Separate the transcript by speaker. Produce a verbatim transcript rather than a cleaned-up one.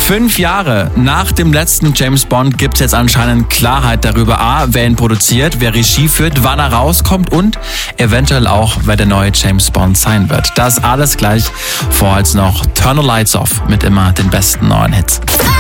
Speaker 1: Fünf Jahre nach dem letzten James Bond gibt es jetzt anscheinend Klarheit darüber, a, wer ihn produziert, wer Regie führt, wann er rauskommt und eventuell auch, wer der neue James Bond sein wird. Das alles gleich, vorher jetzt noch Turn the Lights Off mit immer den besten neuen Hits.